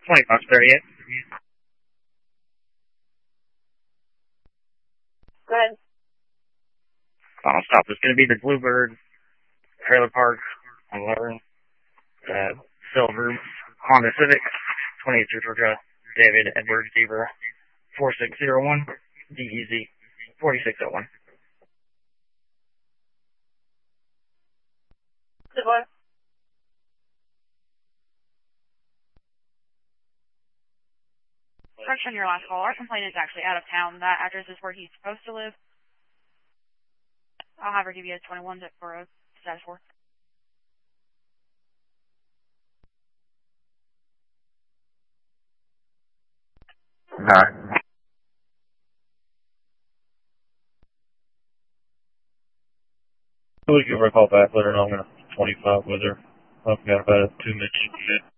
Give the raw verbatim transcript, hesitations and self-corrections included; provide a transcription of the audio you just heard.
twenty bucks thirty-eight. Go ahead. Final stop is going to be the Bluebird Trailer Park on eleven. Uh, silver Honda Civic, twenty-eight through Georgia, David Edward Deaver, four six zero one, D E Z, forty-six oh one. Good boy. Correction, your last call. Our complainant is actually out of town. That address is where he's supposed to live. I'll have her give you a twenty-one for a status four. Alright. We'll give her a call back, let her know I'm going to twenty-five with her. I've got about a two minute.